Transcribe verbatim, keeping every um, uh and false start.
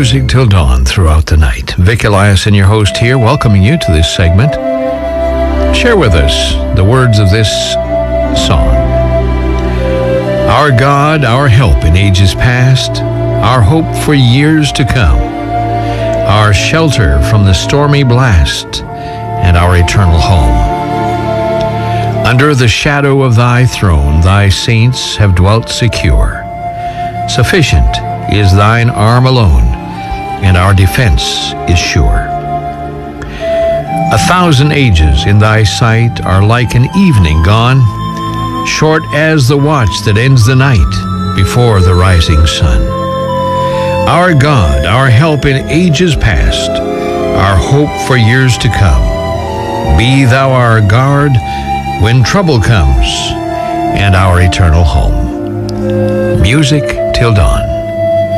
Music till dawn throughout the night. Vic Eliason, your host here, welcoming you to this segment. Share with us the words of this song. Our God, our help in ages past, our hope for years to come, our shelter from the stormy blast, and our eternal home. Under the shadow of thy throne, thy saints have dwelt secure. Sufficient is thine arm alone, and our defense is sure. A thousand ages in thy sight are like an evening gone, short as the watch that ends the night before the rising sun. Our God, our help in ages past, our hope for years to come, be thou our guard when trouble comes, and our eternal home. Music till dawn.